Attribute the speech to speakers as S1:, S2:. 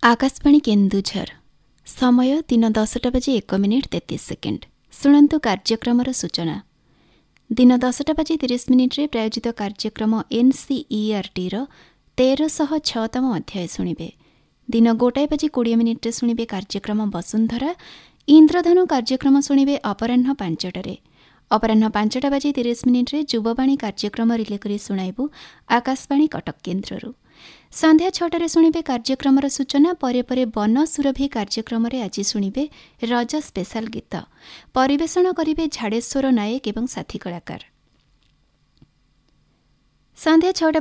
S1: आकाशवाणी केन्दुझर समय दिन 10:01 शुणन्तु कार्यक्रमर सूचना। दिन 10:30 प्रायोजित कार्यक्रम NCERT 1306तम अध्याय शुणिबे। दिन 1:20 शुणिबे कार्यक्रम वसुन्धरा। इन्द्रधनु कार्यक्रम शुणिबे अपराह्न 5टारे। अपराह्न 5:30 युववाणी कार्यक्रम रिले करी शुणाइबु आकाशवाणी कटक केन्द्रରୁ। संध्या 6टारे शुणिबे कार्यक्रमर सूचना। परे परे वन सुरभि कार्यक्रम आज शुणिबे रज स्पेशाल गीत। परिवेषण करिबे झाड़ेश्वर नायक एवं साथी कलाकार। संध्या 6टा